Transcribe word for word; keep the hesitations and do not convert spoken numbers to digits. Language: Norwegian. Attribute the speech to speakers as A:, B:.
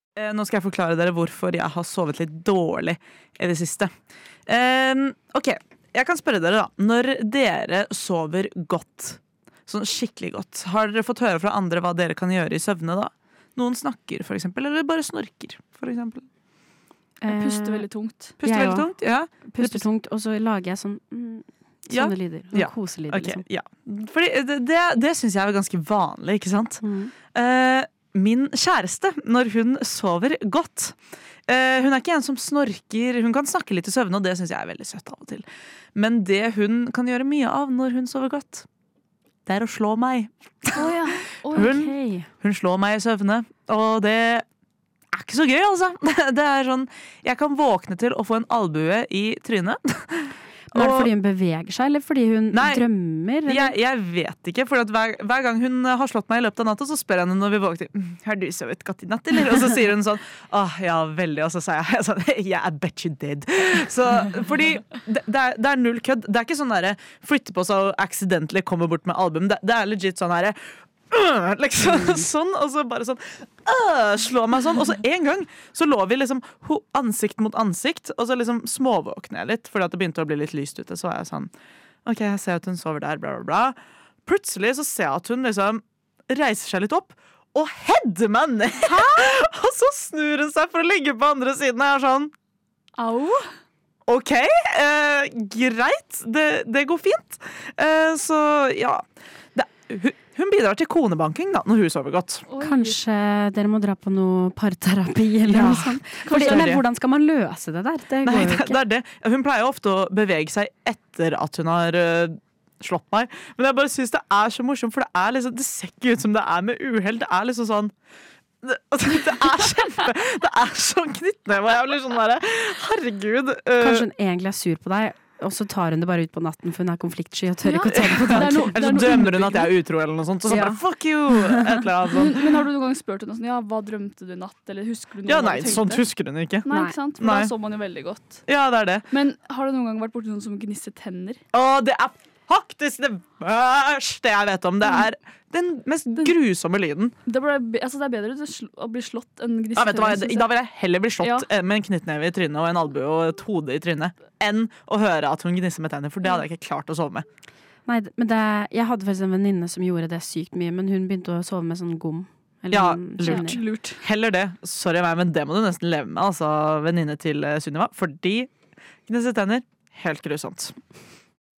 A: Eh, nå skal jeg forklare dere hvorfor jeg har sovet litt dårlig i det siste. Eh, ok, jeg kan spørre dere da. Når dere sover godt, sånn skikkelig godt, har dere fått høre fra andre hva dere kan gjøre i søvne da? Noen snakker for eksempel, eller bare snorker for eksempel.
B: Jeg puster veldig tungt.
A: Puster
C: Jeg
A: veldig
C: også.
A: tungt, ja.
C: Puster tungt, og så lager jeg sånn mm,
A: Ja.
C: sånne lyder. Sånne
A: Ja.
C: koselyder,
A: Ok,
C: liksom.
A: ja. Fordi det, det, det synes jeg er ganske vanlig, ikke sant?
C: Mm.
A: Eh, min kjæreste, når hun sover godt, eh, hun er ikke en som snorker, hun kan snakke litt i søvne, og det synes jeg er veldig søtt av og til. Men det hun kan gjøre mye av når hun sover godt, det er å slå meg.
B: Å ja. Oi.
A: Hun,
C: Ok.
A: hun slår meg i søvne, og det er ikke så gøy, altså. Det er sånn, jeg kan våkne til å få en albue i trynet.
C: Men er det
A: Og-
C: fordi hun beveger seg, eller fordi hun
A: Nei,
C: drømmer? Eller?
A: Jeg, jeg vet ikke, for at hver, hver gang hun har slått meg i løpet av natta, så spør jeg henne når vi våkner «Mm, har du sovet godt i natt, eller? Og så sier hun sånn åh, ja, veldig. Og så sier jeg sånn yeah, I bet you did. Så, fordi det, det, er, det er null kødd. Det er ikke sånn derre flytte på seg og accidentally komme bort med album. Det, det er legit sånn herre øh, liksom sånn, og så bare sånn øh, slå meg sånn. Og så en gang så lå vi liksom ho, ansikt mot ansikt, og så liksom småvåkner jeg litt, fordi at det begynte å bli litt lyst ute. Så var jeg sånn ok, jeg ser at hun sover der, bla bla bla. Plutselig så ser jeg at hun liksom reiser seg litt opp og header meg ned. Og så snur hun seg for å ligge på andre siden, og jeg er sånn
B: Au.
A: ok, eh, greit, det, det går fint. Eh, så ja det, hun, hun bidrar til konebanking da, når hun sover godt.
B: Oi.
C: Kanskje dere må dra på noe parterapi eller
A: Ja,
C: noe sånt. Fordi,
A: kanskje det er
C: men
A: det.
C: hvordan skal man løse det der? Det
A: Nei,
C: går jo
A: det,
C: ikke.
A: det er det. Hun pleier jo ofte å bevege seg etter at hun har øh, slått meg. Men jeg bare synes det er så morsomt, for det, er liksom, det ser ikke ut som det er med uheld. Det er liksom sånn det, det er kjempe Det er så knyttneve. Jeg blir sånn der herregud. øh,
C: Kanskje hun egentlig er sur på deg, og så tar hun det bare ut på natten, for hun er konfliktsky og tør
B: Ja.
C: ikke å ta det på
B: Det er
C: dagen.
B: noe- det
A: Eller
B: er
A: så
B: noe
A: drømmer hun at jeg
B: underbyggende.
A: er utro, eller noe sånt. Og så
C: Ja.
A: bare fuck you! Et eller annet
B: Men,
A: sånt.
B: men har du noen gang spurt henne sånn, ja, hva drømte du i natt? Eller husker du noe
A: Ja,
B: av hva
A: nei,
B: du tenkte?
A: sånt husker hun ikke.
B: Nei,
C: Nei.
B: ikke sant? For
A: Nei.
B: da så man jo veldig godt.
A: Ja, det er det.
B: Men har du noen gang vært borti noen som gnisser tenner?
A: Å, det er faktisk det verste jeg vet om. Det er den mest grusomme lyden.
B: Det, ble, altså, det er bedre å sl- å bli slått enn gnisse
A: Ja, vet du hva?
B: tenner, synes jeg.
A: Da vil jeg heller bli slått
B: Ja.
A: eh, med en knyttneve i trynet og en albue og et hode i trynet enn å høre at hun gnisser med tenner, for det hadde jeg ikke klart å sove med.
C: Nei, men det, jeg hadde faktisk en venninne som gjorde det sykt mye, men hun begynte å sove med sånn gom. Eller
A: Ja,
C: sånn
A: lurt.
C: kjenner.
B: Lurt.
A: Heller det. Sorry meg, men det må du nesten leve med, altså, venninne til eh, Sunniva. Fordi gnisse tenner, helt grusomt.